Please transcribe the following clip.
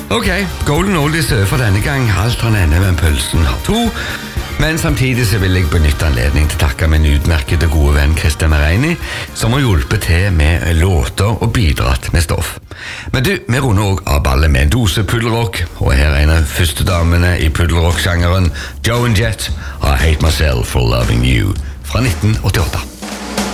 Ok, Golden Oldies for denne gang. Alt har en ende, men pølsen har to. Men samtidig så vil jeg benytte anledning til å takke min utmerkede gode venn Christian Mereini, som har hjulpet til med låter og bidratt med stoff. Men du, vi runder også av ballet med en dose puddelrock, og her er en av første damene i puddelrock-sjangeren, Joan Jett, I Hate Myself for Loving You, fra 1988.